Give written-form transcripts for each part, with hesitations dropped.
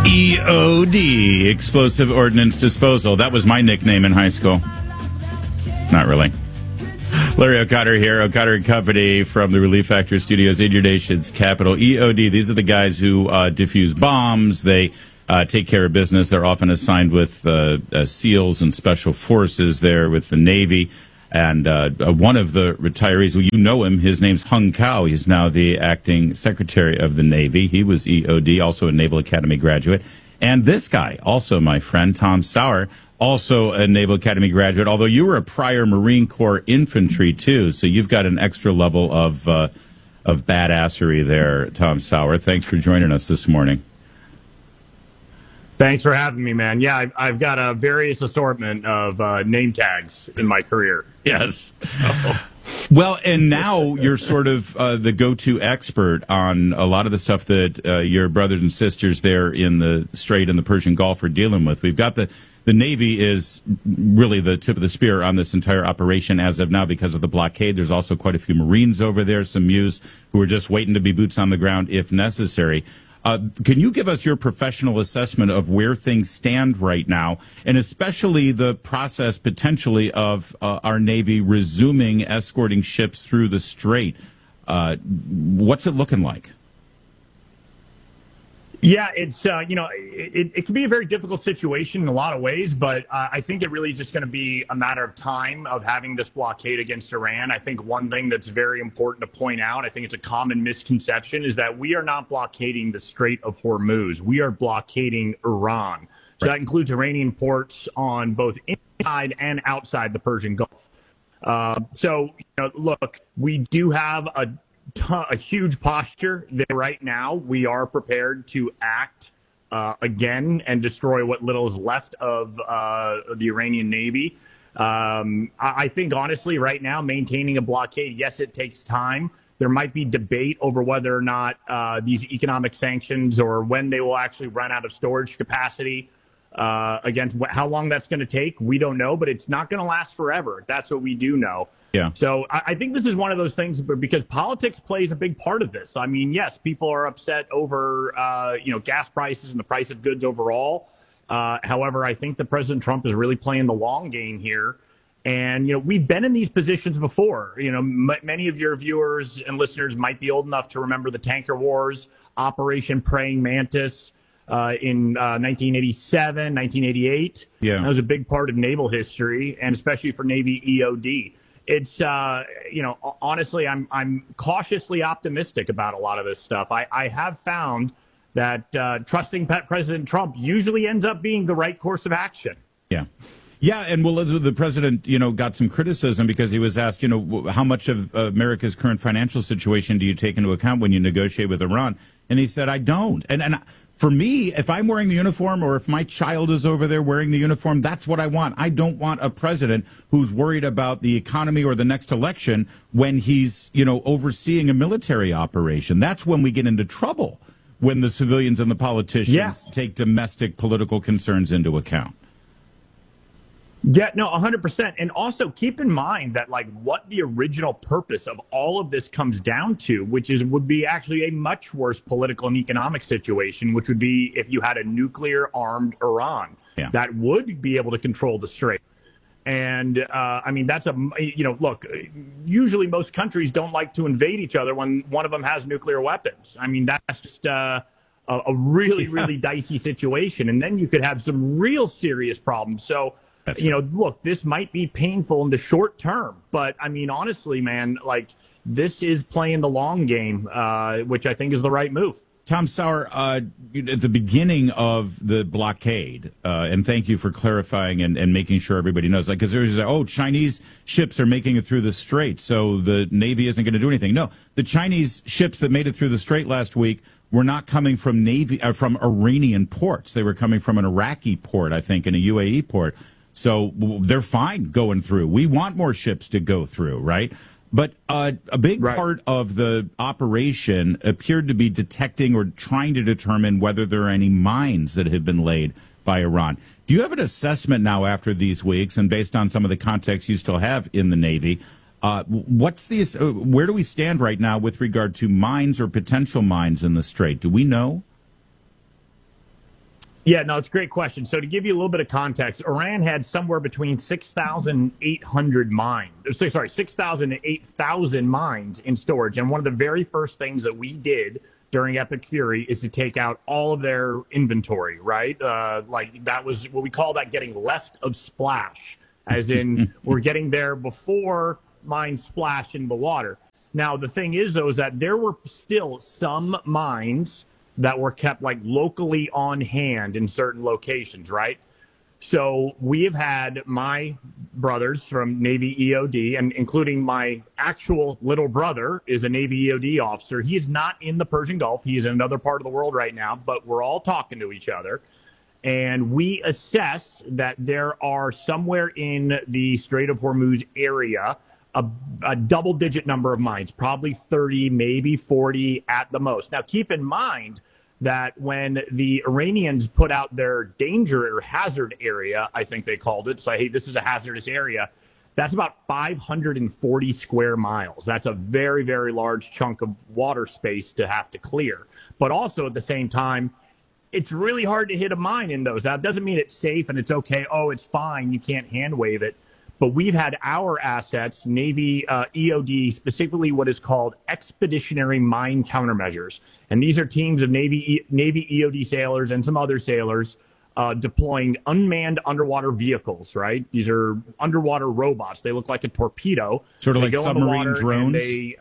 EOD, Explosive Ordnance Disposal. That was my nickname in high school. Not really. Larry O'Connor here, O'Connor and Company from the Relief Factor Studios in your nation's capital. EOD, these are the guys who defuse bombs. They take care of business. They're often assigned with SEALs and Special Forces there with the Navy. And one of the retirees, well, you know him, his name's Hung Cao. He's now the acting Secretary of the Navy. He was EOD, also a Naval Academy graduate. And this guy, also my friend, Tom Sauer, also a Naval Academy graduate, although you were a prior Marine Corps infantry, too. So you've got an extra level of badassery there, Tom Sauer. Thanks for joining us this morning. Thanks for having me, man. Yeah, I've got a various assortment of name tags in my career. Yes. Well, and now you're sort of the go-to expert on a lot of the stuff that your brothers and sisters there in the Strait and the Persian Gulf are dealing with. We've got the Navy is really the tip of the spear on this entire operation as of now because of the blockade. There's also quite a few Marines over there, some MEUs who are just waiting to be boots on the ground if necessary. Can you give us your professional assessment of where things stand right now, and especially the process potentially of our Navy resuming escorting ships through the Strait? What's it looking like? Yeah, it's, it can be a very difficult situation in a lot of ways, but I think it really just going to be a matter of time of having this blockade against Iran. I think one thing that's very important to point out, I think it's a common misconception, is that we are not blockading the Strait of Hormuz. We are blockading Iran. So that includes Iranian ports on both inside and outside the Persian Gulf. Look, we do have a huge posture there right now. We are prepared to act again and destroy what little is left of the Iranian Navy. I think, honestly, right now, maintaining a blockade, yes, it takes time. There might be debate over whether or not these economic sanctions or when they will actually run out of storage capacity. Again, how long that's going to take, we don't know, but it's not going to last forever. That's what we do know. Yeah. So I think this is one of those things because politics plays a big part of this. I mean, yes, people are upset over, gas prices and the price of goods overall. However, I think that President Trump is really playing the long game here. And, we've been in these positions before. Many of your viewers and listeners might be old enough to remember the tanker wars, Operation Praying Mantis in 1987, 1988. Yeah. That was a big part of naval history, and especially for Navy EOD. It's, honestly, I'm cautiously optimistic about a lot of this stuff. I have found that trusting President Trump usually ends up being the right course of action. Yeah. Yeah, and the president, got some criticism because he was asked, how much of America's current financial situation do you take into account when you negotiate with Iran? And he said, I don't. And for me, if I'm wearing the uniform or if my child is over there wearing the uniform, that's what I want. I don't want a president who's worried about the economy or the next election when he's, overseeing a military operation. That's when we get into trouble, when the civilians and the politicians take domestic political concerns into account. Yeah, no, 100%. And also keep in mind that what the original purpose of all of this comes down to, would be actually a much worse political and economic situation, which would be if you had a nuclear armed Iran that would be able to control the Strait. And that's look, usually most countries don't like to invade each other when one of them has nuclear weapons. I mean, that's just a really, really dicey situation. And then you could have some real serious problems. So, look, this might be painful in the short term, but honestly, man, this is playing the long game, which I think is the right move. Tom Sauer, at the beginning of the blockade, and thank you for clarifying and making sure everybody knows, because there's Chinese ships are making it through the Strait, so the Navy isn't going to do anything. No, the Chinese ships that made it through the Strait last week were not coming from from Iranian ports. They were coming from an Iraqi port, I think, and a UAE port. So they're fine going through. We want more ships to go through, right? But a big part of the operation appeared to be detecting or trying to determine whether there are any mines that have been laid by Iran. Do you have an assessment now after these weeks, and based on some of the context you still have in the Navy, where do we stand right now with regard to mines or potential mines in the Strait? Do we know? Yeah, no, it's a great question. So to give you a little bit of context, Iran had somewhere between 6,800 mines, 6,000 to 8,000 mines in storage. And one of the very first things that we did during Epic Fury is to take out all of their inventory, right? Like that was what we call that getting left of splash, as in we're getting there before mines splash in the water. Now, the thing is, though, is that there were still some mines that were kept like locally on hand in certain locations, right? So we have had my brothers from Navy EOD, and including my actual little brother is a Navy EOD officer. He is not in the Persian Gulf. He is in another part of the world right now, but we're all talking to each other. And we assess that there are somewhere in the Strait of Hormuz area a double-digit number of mines, probably 30, maybe 40 at the most. Now, keep in mind that when the Iranians put out their danger or hazard area, I think they called it, so hey, this is a hazardous area, that's about 540 square miles. That's a very, very large chunk of water space to have to clear. But also at the same time, it's really hard to hit a mine in those. That doesn't mean it's safe and it's okay. Oh, it's fine. You can't hand wave it. But we've had our assets, Navy EOD, specifically what is called expeditionary mine countermeasures. And these are teams of Navy EOD sailors and some other sailors deploying unmanned underwater vehicles, right? These are underwater robots. They look like a torpedo. Sort of they like go submarine drones?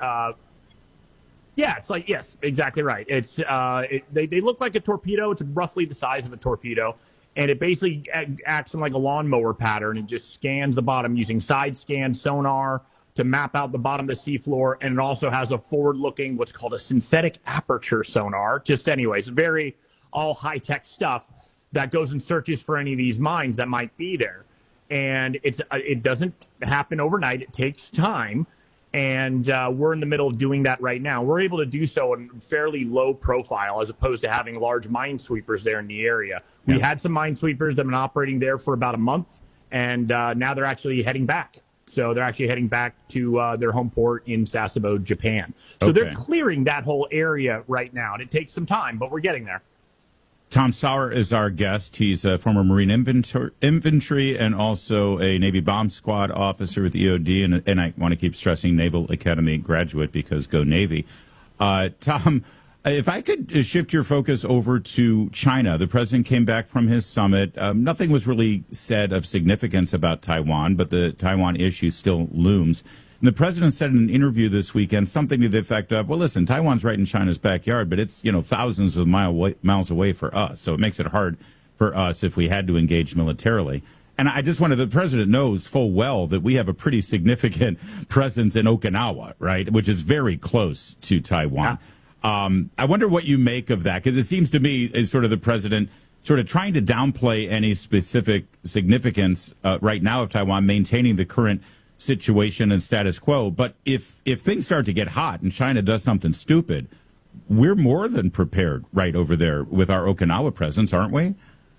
Yeah, it's like, yes, exactly right. It's they look like a torpedo. It's roughly the size of a torpedo. And it basically acts in like a lawnmower pattern. It just scans the bottom using side scan sonar to map out the bottom of the seafloor. And it also has a forward-looking, what's called a synthetic aperture sonar. Just anyways, very all high-tech stuff that goes and searches for any of these mines that might be there. And it doesn't happen overnight. It takes time. And we're in the middle of doing that right now. We're able to do so in fairly low profile as opposed to having large minesweepers there in the area. Yeah. We had some minesweepers that have been operating there for about a month, and now they're actually heading back. So they're actually heading back to their home port in Sasebo, Japan. So They're clearing that whole area right now, and it takes some time, but we're getting there. Tom Sauer is our guest. He's a former Marine infantry and also a Navy bomb squad officer with EOD, and I want to keep stressing Naval Academy graduate because go Navy. Tom, if I could shift your focus over to China. The president came back from his summit. Nothing was really said of significance about Taiwan, but the Taiwan issue still looms. And the president said in an interview this weekend something to the effect of, well, listen, Taiwan's right in China's backyard, but it's, thousands of miles away for us. So it makes it hard for us if we had to engage militarily. And I just wanted, the president knows full well that we have a pretty significant presence in Okinawa, right, which is very close to Taiwan. Yeah. I wonder what you make of that, because it seems to me as sort of the president sort of trying to downplay any specific significance right now of Taiwan, maintaining the current situation and status quo. But if things start to get hot and China does something stupid, we're more than prepared right over there with our Okinawa presence, aren't we?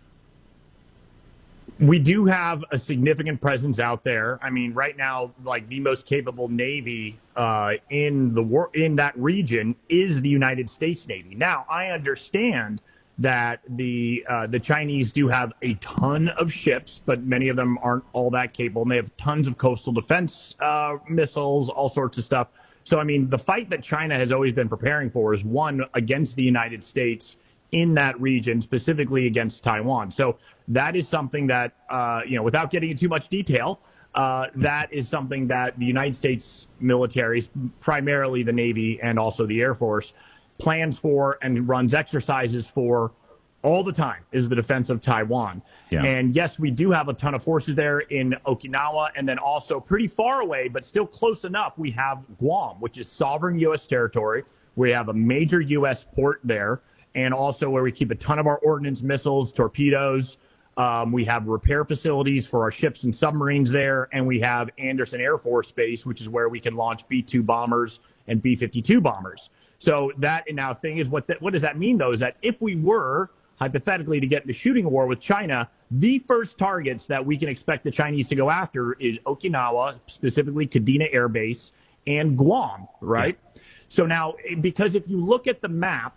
We do have a significant presence out there. I mean, right now, like the most capable Navy in that region is the United States Navy. Now, I understand that the Chinese do have a ton of ships, but many of them aren't all that capable. And they have tons of coastal defense missiles, all sorts of stuff. So, I mean, the fight that China has always been preparing for is one against the United States in that region, specifically against Taiwan. So that is something that, without getting into too much detail, that is something that the United States military, primarily the Navy and also the Air Force, plans for and runs exercises for all the time, is the defense of Taiwan. Yeah. And yes, we do have a ton of forces there in Okinawa, and then also pretty far away, but still close enough, we have Guam, which is sovereign U.S. territory. We have a major U.S. port there, and also where we keep a ton of our ordnance missiles, torpedoes. We have repair facilities for our ships and submarines there, and we have Anderson Air Force Base, which is where we can launch B-2 bombers and B-52 bombers. So that, and now thing is, what does that mean, though, is that if we were, hypothetically, to get into shooting a war with China, the first targets that we can expect the Chinese to go after is Okinawa, specifically Kadena Air Base, and Guam, right? Yeah. So now, because if you look at the map,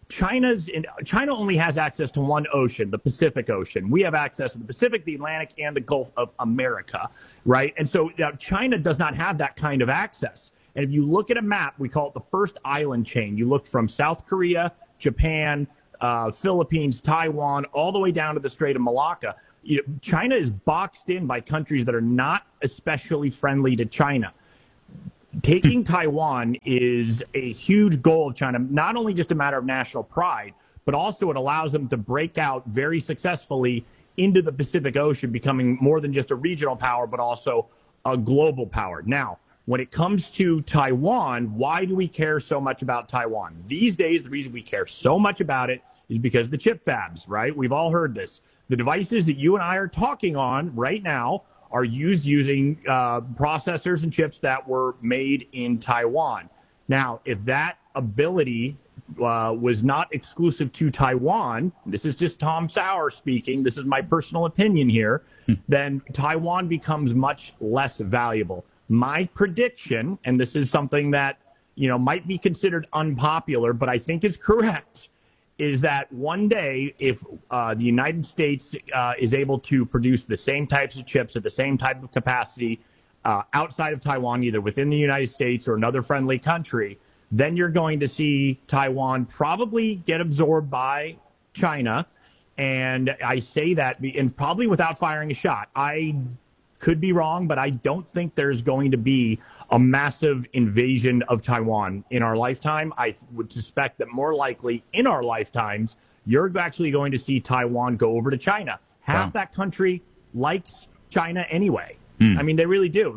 China only has access to one ocean, the Pacific Ocean. We have access to the Pacific, the Atlantic, and the Gulf of America, right? And so China does not have that kind of access. And if you look at a map, we call it the first island chain. You look from South Korea, Japan, Philippines, Taiwan, all the way down to the Strait of Malacca. China is boxed in by countries that are not especially friendly to China. Taking Taiwan is a huge goal of China, not only just a matter of national pride, but also it allows them to break out very successfully into the Pacific Ocean, becoming more than just a regional power, but also a global power. Now, when it comes to Taiwan, why do we care so much about Taiwan? These days, the reason we care so much about it is because of the chip fabs, right? We've all heard this. The devices that you and I are talking on right now are using processors and chips that were made in Taiwan. Now, if that ability was not exclusive to Taiwan, this is just Tom Sauer speaking, this is my personal opinion here, then Taiwan becomes much less valuable. My prediction, and this is something that, might be considered unpopular, but I think is correct, is that one day, if the United States is able to produce the same types of chips at the same type of capacity outside of Taiwan, either within the United States or another friendly country, then you're going to see Taiwan probably get absorbed by China. And I say that, and probably without firing a shot. I could be wrong, but I don't think there's going to be a massive invasion of Taiwan in our lifetime. I would suspect that more likely in our lifetimes, you're actually going to see Taiwan go over to China. Half that country likes China anyway. I mean, they really do.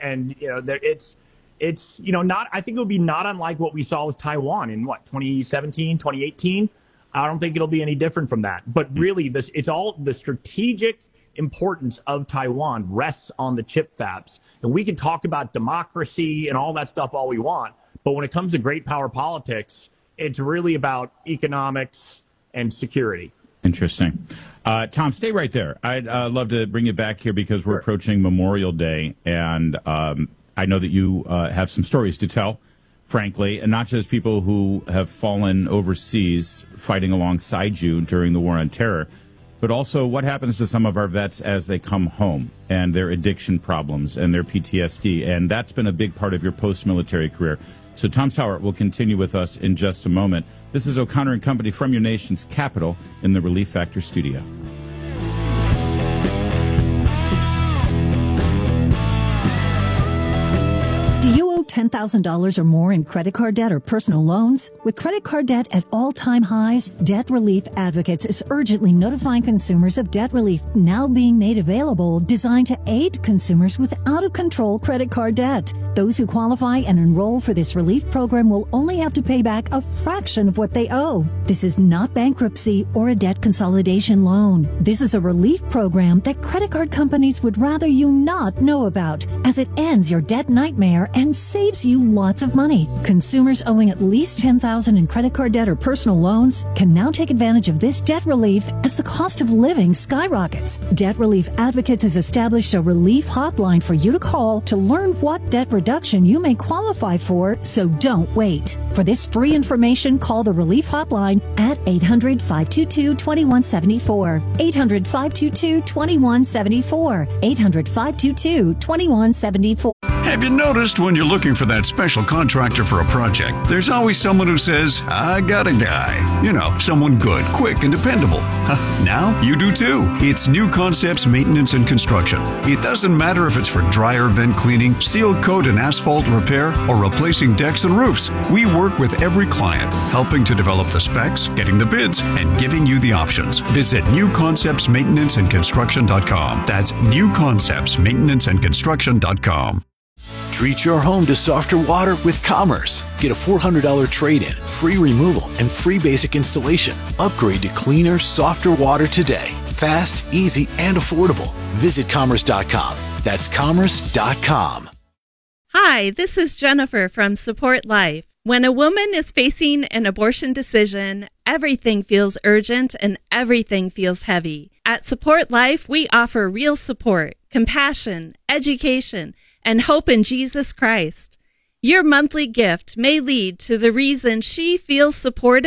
It's not, I think it would be not unlike what we saw with Taiwan in 2017, 2018. I don't think it'll be any different from that. But really, it's all the strategic importance of Taiwan rests on the chip fabs. And we can talk about democracy and all that stuff all we want, but when it comes to great power politics, it's really about economics and security. Interesting. Tom, stay right there. I'd love to bring you back here because we're approaching Memorial Day, and I know that you have some stories to tell, frankly, and not just people who have fallen overseas fighting alongside you during the War on Terror, but also what happens to some of our vets as they come home and their addiction problems and their PTSD. And that's been a big part of your post-military career. So Tom Sauer will continue with us in just a moment. This is O'Connor and Company from your nation's capital in the Relief Factor studio. Do you owe $10,000 or more in credit card debt or personal loans? With credit card debt at all-time highs, Debt Relief Advocates is urgently notifying consumers of debt relief now being made available, designed to aid consumers with out-of-control credit card debt. Those who qualify and enroll for this relief program will only have to pay back a fraction of what they owe. This is not bankruptcy or a debt consolidation loan. This is a relief program that credit card companies would rather you not know about, as it ends your debt nightmare and saves you lots of money. Consumers owing at least $10,000 in credit card debt or personal loans can now take advantage of this debt relief as the cost of living skyrockets. Debt Relief Advocates has established a relief hotline for you to call to learn what debt reduction you may qualify for, so don't wait. For this free information, call the Relief Hotline at 800-522-2174. 800-522-2174. 800-522-2174. Have you noticed when you're looking for that special contractor for a project, there's always someone who says, I got a guy. You know, someone good, quick, and dependable. Now you do too. It's New Concepts Maintenance and Construction. It doesn't matter if it's for dryer vent cleaning, seal coat and asphalt repair, or replacing decks and roofs. We work with every client, helping to develop the specs, getting the bids, and giving you the options. Visit newconceptsmaintenanceandconstruction.com. That's newconceptsmaintenanceandconstruction.com. Treat your home to softer water with Commerce. Get a $400 trade-in, free removal, and free basic installation. Upgrade to cleaner, softer water today. Fast, easy, and affordable. Visit Commerce.com. That's Commerce.com. Hi, this is Jennifer from Support Life. When a woman is facing an abortion decision, everything feels urgent and everything feels heavy. At Support Life, we offer real support, compassion, education, and hope in Jesus Christ. Your monthly gift may lead to the reason she feels supported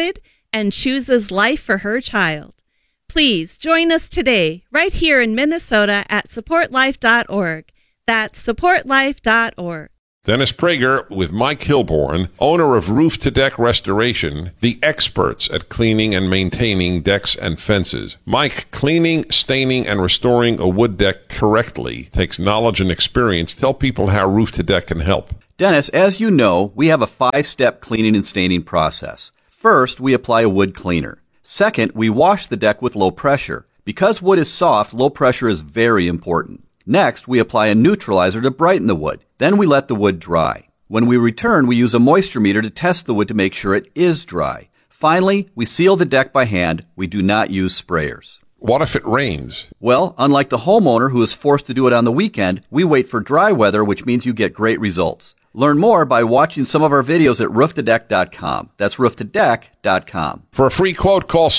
and chooses life for her child. Please join us today, right here in Minnesota at supportlife.org. That's supportlife.org. Dennis Prager with Mike Hilborn, owner of Roof to Deck Restoration, the experts at cleaning and maintaining decks and fences. Mike, cleaning, staining, and restoring a wood deck correctly takes knowledge and experience. Tell people how Roof to Deck can help. Dennis, as you know, we have a 5-step cleaning and staining process. First, we apply a wood cleaner. Second, we wash the deck with low pressure. Because wood is soft, low pressure is very important. Next, we apply a neutralizer to brighten the wood. Then we let the wood dry. When we return, we use a moisture meter to test the wood to make sure it is dry. Finally, we seal the deck by hand. We do not use sprayers. What if it rains? Well, unlike the homeowner who is forced to do it on the weekend, we wait for dry weather, which means you get great results. Learn more by watching some of our videos at rooftodeck.com. That's rooftodeck.com. For a free quote, call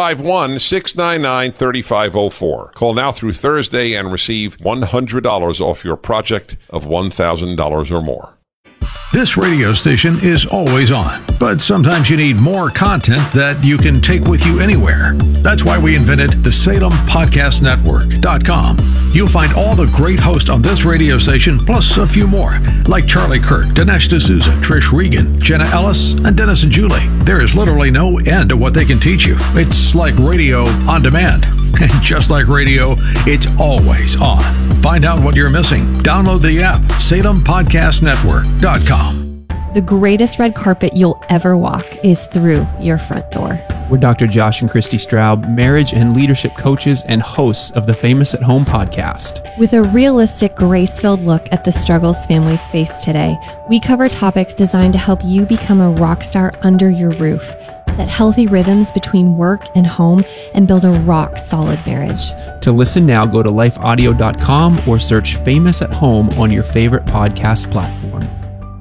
651-699-3504. Call now through Thursday and receive $100 off your project of $1,000 or more. This radio station is always on, but sometimes you need more content that you can take with you anywhere. That's why we invented the SalemPodcastNetwork.com. You'll find all the great hosts on this radio station, plus a few more, like Charlie Kirk, Dinesh D'Souza, Trish Regan, Jenna Ellis, and Dennis and Julie. There is literally no end to what they can teach you. It's like radio on demand. And just like radio, it's always on. Find out what you're missing. Download the app, SalemPodcastNetwork.com. The greatest red carpet you'll ever walk is through your front door. We're Dr. Josh and Christy Straub, marriage and leadership coaches and hosts of the Famous at Home podcast. With a realistic, grace-filled look at the struggles families face today, we cover topics designed to help you become a rock star under your roof, set healthy rhythms between work and home, and build a rock-solid marriage. To listen now, go to lifeaudio.com or search Famous at Home on your favorite podcast platform.